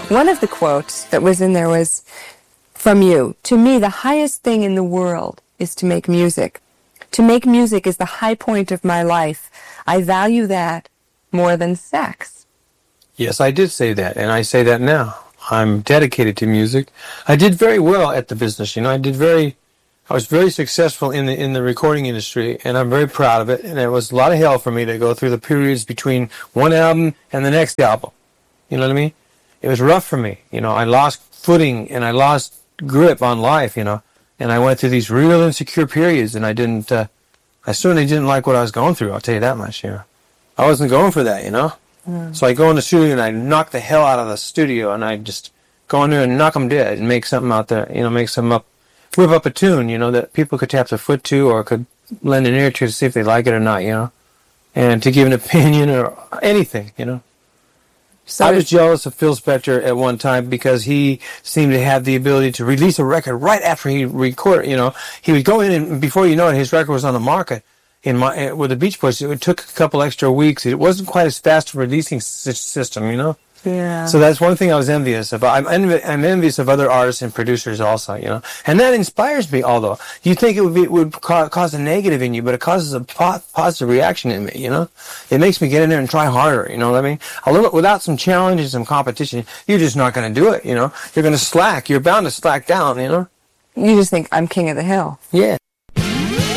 One of the quotes that was in there was from you, "To me, the highest thing in the world is to make music. To make music is the high point of my life. I value that more than sex." Yes, I did say that, and I say that now. I'm dedicated to music. I did very well at the business, you know. I was very successful in the recording industry, and I'm very proud of it. And it was a lot of hell for me to go through the periods between one album and the next album. You know what I mean? It was rough for me. You know, I lost footing and I lost grip on life, you know. And I went through these real insecure periods, and I certainly didn't like what I was going through, I'll tell you that much, you know. I wasn't going for that, you know. So I go in the studio and I knock the hell out of the studio, and I just go in there and knock them dead and make something out there, you know, whip up a tune, you know, that people could tap their foot to or could lend an ear to see if they like it or not, you know, and to give an opinion or anything, you know. So I was jealous of Phil Spector at one time because he seemed to have the ability to release a record right after he recorded, you know. He would go in and before you know it, his record was on the market. With the Beach Boys, it took a couple extra weeks. It wasn't quite as fast a releasing system, you know. Yeah. So that's one thing I was envious of. I'm envious of other artists and producers also, you know. And that inspires me. Although you think it would cause a negative in you, but it causes a positive reaction in me, you know. It makes me get in there and try harder. You know what I mean? A little without some challenge and some competition, you're just not going to do it. You know, you're going to slack. You're bound to slack down. You know. You just think I'm king of the hill. Yeah.